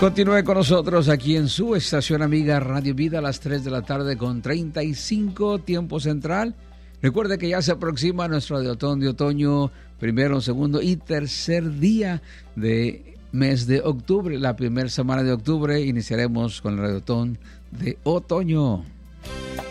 Continúe con nosotros aquí en su estación amiga Radio Vida a las 3 de la tarde con 35 tiempo central. Recuerde que ya se aproxima nuestro radiotón de otoño, primero, segundo y tercer día de mes de octubre. La primera semana de octubre iniciaremos con el radiotón de otoño.